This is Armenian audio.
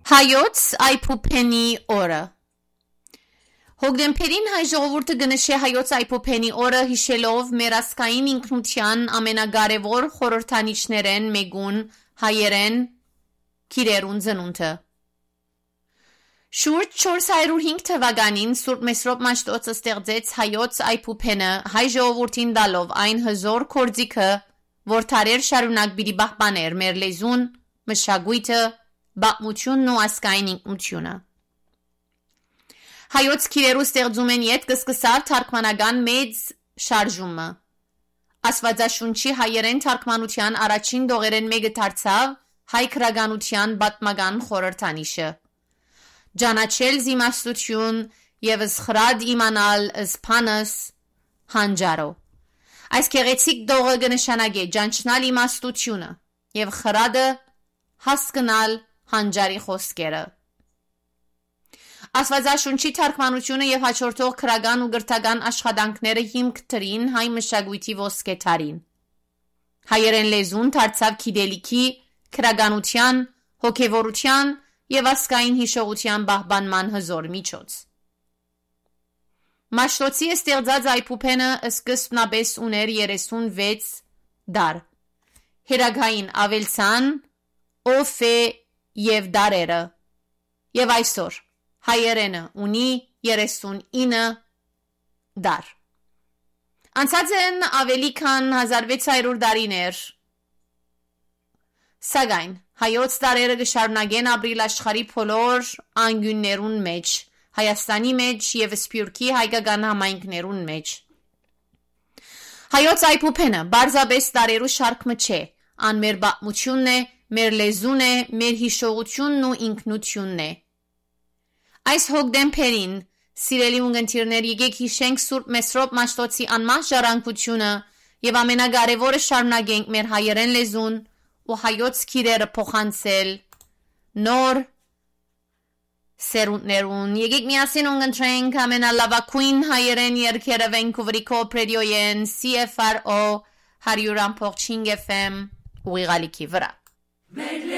Հայոց այփուփենի օրը Հոկտեմբերին հայ ժողովուրդը կնշի հայոց այփուփենի օրը հիշելով մեր ազգային ինքնության ամենակարևոր խորհրդանիշներն մեկուն հայերեն քիրերուն ծնունդը Շուրջ 405 թվականին Սուրբ Մեսրոպ Մաշտոցը ստեղծեց հայոց այփուփենը հայ ժողովրդին տալով այն հզոր գործիքը որ թարեր շարունակ պիտի պահպաներ մեր լեզուն մշակույթը բաղմությունն ու ազգային ինքնությունը Հայոց քիրերու ստեղծում են ետք սկսավ թարգմանական մեծ շարժումը Աստվածաշունչի հայերեն թարգմանության առաջին դողերեն մեկը դարձավ հայ քրագանության պատմական խորհրդանիշը Ջանաչել զիմաստություն եւ սխրად իմանալ սփանս հանջարո Այս գեղեցիկ դողը կնշանակե ճանչնալ իմաստությունը եւ խրադը հասկանալ հանջարի խոսքերը Աստվածաշունչի թարգմանությունը եւ հաջորդող քրական ու գրթական աշխատանքները հիմք դրին հայ մշակույթի ոսկեթարին Հայերեն լեզուն դարձավ գիտելիքի, քրագանության, հոգեվորության եւ ազգային հիշողության պահպանման հզոր միջոց Մաշտոցի ստեղծած այփուփենը սկզբնապես ուներ 36 դար Հերագային ավելցան Օֆե եւ դարերը Եվ այսօր հայերենը ունի 39 դար Անցած են ավելի քան 1600 տարիներ Սակայն հայոց դարերը կշարունակեն ապրիլ աշխարհի բոլոր անկյուններուն մեջ Հայաստանի մեջ եւ Սփյուռքի հայկական համայնքներուն մեջ Հայոց այփուփենը բարձաբես տարերու շարքը չէ ան մեր բաղմությունն է մեր լեզուն է մեր հիշողությունն ու ինքնությունն է Այս հոկտեմբերին սիրելի ունգընտիրներ եկեք հիշենք Սուրբ Մեսրոպ Մաշտոցի անմահ ժառանգությունը եւ ամենակարևորը շարունակենք մեր հայերեն լեզուն ու հայոց քիրերը փոխանցել նոր սերունդներուն եկեք միասին ունգընտրենք ամենալավագույն հայերեն երգերը Vancouver-ի Corporation CFRO 100.5 FM ուղիղալիքի վրա